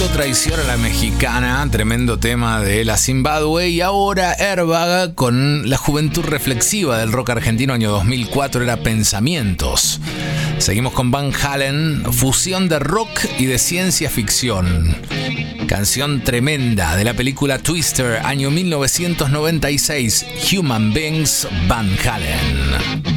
Traición a la Mexicana, tremendo tema de la Zimbabue. Y ahora Airbag con la juventud reflexiva del rock argentino, año 2004, era Pensamientos. Seguimos con Van Halen, fusión de rock y de ciencia ficción. Canción tremenda de la película Twister, año 1996, Human Beings, Van Halen.